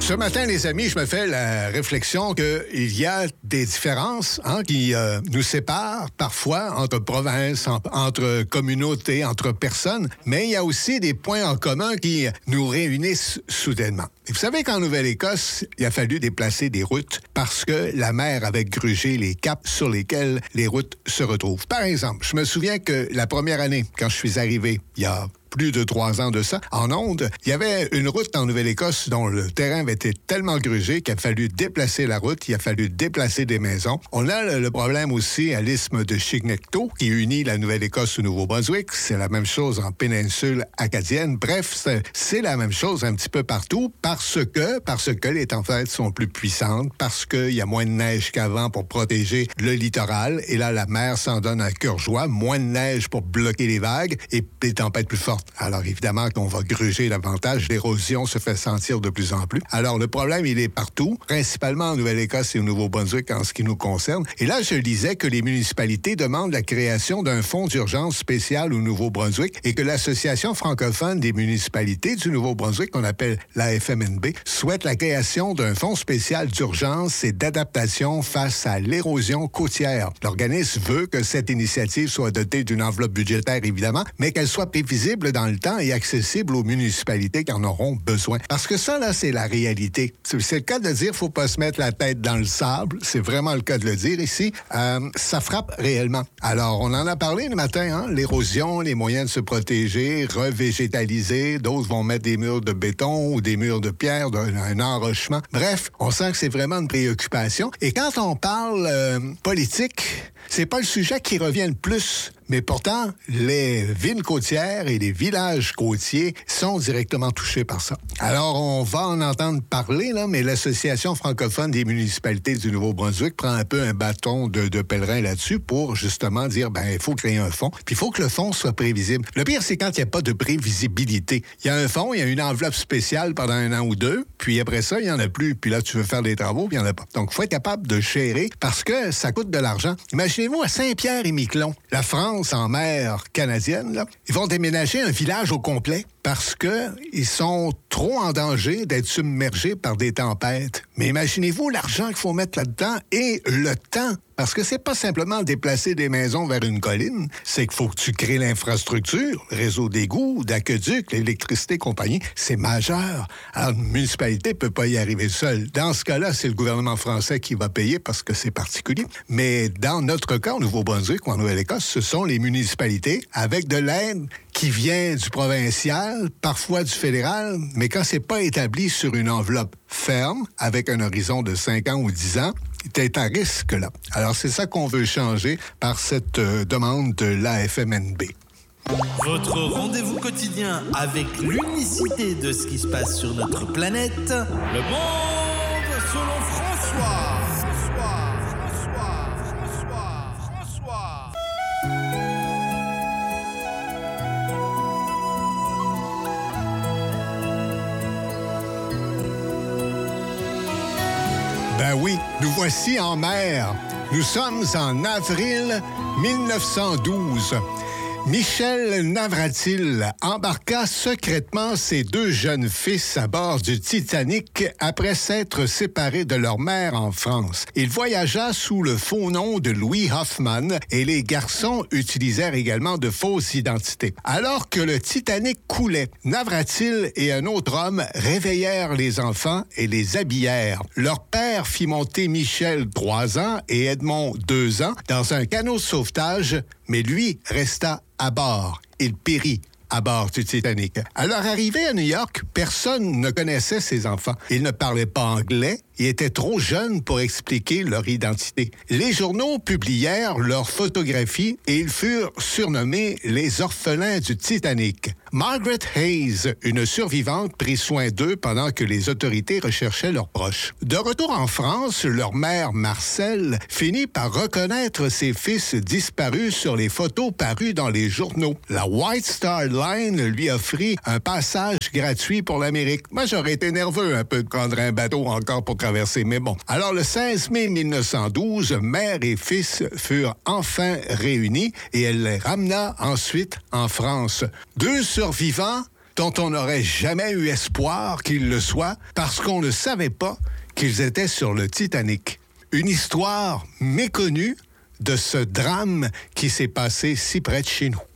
Ce matin, les amis, je me fais la réflexion qu'il y a des différences qui nous séparent parfois entre provinces, entre communautés, entre personnes, mais il y a aussi des points en commun qui nous réunissent soudainement. Et vous savez qu'en Nouvelle-Écosse, il a fallu déplacer des routes parce que la mer avait grugé les caps sur lesquels les routes se retrouvent. Par exemple, je me souviens que la première année, quand je suis arrivé, il y a plus de 3 ans de ça, en Onde, il y avait une route en Nouvelle-Écosse dont le terrain avait été tellement grugé qu'il a fallu déplacer la route, il a fallu déplacer des maisons. On a le problème aussi à l'isthme de Chignecto, qui unit la Nouvelle-Écosse au Nouveau-Brunswick. C'est la même chose en péninsule acadienne. Bref, c'est la même chose un petit peu partout parce que les tempêtes sont plus puissantes, parce qu'il y a moins de neige qu'avant pour protéger le littoral. Et là, la mer s'en donne à cœur joie. Moins de neige pour bloquer les vagues et des tempêtes plus fortes. Alors, évidemment, qu'on va gruger davantage. L'érosion se fait sentir de plus en plus. Alors, le problème, il est partout, principalement en Nouvelle-Écosse et au Nouveau-Brunswick en ce qui nous concerne. Et là, je lisais que les municipalités demandent la création d'un fonds d'urgence spécial au Nouveau-Brunswick et que l'Association francophone des municipalités du Nouveau-Brunswick, qu'on appelle la FMNB, souhaite la création d'un fonds spécial d'urgence et d'adaptation face à l'érosion côtière. L'organisme veut que cette initiative soit dotée d'une enveloppe budgétaire, évidemment, mais qu'elle soit prévisible dans le temps et accessible aux municipalités qui en auront besoin. Parce que ça, là, c'est la réalité. C'est le cas de dire, faut pas se mettre la tête dans le sable. C'est vraiment le cas de le dire ici. Ça frappe réellement. Alors, on en a parlé le matin, l'érosion, les moyens de se protéger, revégétaliser. D'autres vont mettre des murs de béton ou des murs de pierre, un enrochement. Bref, on sent que c'est vraiment une préoccupation. Et quand on parle politique, c'est pas le sujet qui revient le plus. Mais pourtant, les villes côtières et les villages côtiers sont directement touchés par ça. Alors, on va en entendre parler, là, mais l'Association francophone des municipalités du Nouveau-Brunswick prend un peu un bâton de pèlerin là-dessus pour justement dire, il faut créer un fonds, puis il faut que le fonds soit prévisible. Le pire, c'est quand il n'y a pas de prévisibilité. Il y a un fonds, il y a une enveloppe spéciale pendant 1 an ou 2, puis après ça, il n'y en a plus, puis là, tu veux faire des travaux, puis il n'y en a pas. Donc, il faut être capable de gérer parce que ça coûte de l'argent. Imaginez-vous à Saint-Pierre-et-Miquelon, la France en mer canadienne, là, ils vont déménager un village au complet parce qu'ils sont trop en danger d'être submergés par des tempêtes. Mais imaginez-vous l'argent qu'il faut mettre là-dedans et le temps. Parce que c'est pas simplement déplacer des maisons vers une colline, c'est qu'il faut que tu crées l'infrastructure, réseau d'égouts, d'aqueducs, l'électricité, compagnie. C'est majeur. Alors, une municipalité peut pas y arriver seule. Dans ce cas-là, c'est le gouvernement français qui va payer parce que c'est particulier. Mais dans notre cas, au Nouveau-Brunswick ou en Nouvelle-Écosse, ce sont les municipalités avec de l'aide qui vient du provincial, parfois du fédéral, mais quand c'est pas établi sur une enveloppe ferme, avec un horizon de 5 ans ou 10 ans, t'es à risque là. Alors, c'est ça qu'on veut changer par cette demande de l'AFMNB. Votre rendez-vous quotidien avec l'unicité de ce qui se passe sur notre planète. Le monde selon François. Ben oui, nous voici en mer. Nous sommes en avril 1912. Michel Navratil embarqua secrètement ses 2 jeunes fils à bord du Titanic après s'être séparés de leur mère en France. Il voyagea sous le faux nom de Louis Hoffman et les garçons utilisèrent également de fausses identités. Alors que le Titanic coulait, Navratil et un autre homme réveillèrent les enfants et les habillèrent. Leur père fit monter Michel 3 ans et Edmond 2 ans dans un canot de sauvetage, mais lui resta à bord. Il périt à bord du Titanic. À leur arrivée à New York, personne ne connaissait ces enfants. Ils ne parlaient pas anglais et étaient trop jeunes pour expliquer leur identité. Les journaux publièrent leurs photographies et ils furent surnommés les orphelins du Titanic. Margaret Hayes, une survivante, prit soin d'eux pendant que les autorités recherchaient leurs proches. De retour en France, leur mère, Marcelle, finit par reconnaître ses fils disparus sur les photos parues dans les journaux. La White Star Line lui offrit un passage gratuit pour l'Amérique. Moi, j'aurais été nerveux un peu de prendre un bateau encore pour traverser, mais bon. Alors, le 16 mai 1912, mère et fils furent enfin réunis et elle les ramena ensuite en France. 2 survivants dont on n'aurait jamais eu espoir qu'ils le soient parce qu'on ne savait pas qu'ils étaient sur le Titanic. Une histoire méconnue de ce drame qui s'est passé si près de chez nous.